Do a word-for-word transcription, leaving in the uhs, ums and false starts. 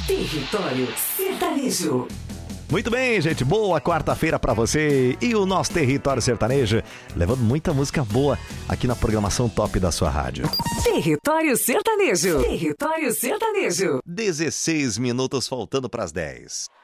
Território Sertanejo. Muito bem, gente, boa quarta-feira pra você e o nosso Território Sertanejo, levando muita música boa aqui na programação top da sua rádio. Território Sertanejo. Território Sertanejo. dezesseis minutos faltando pras dez.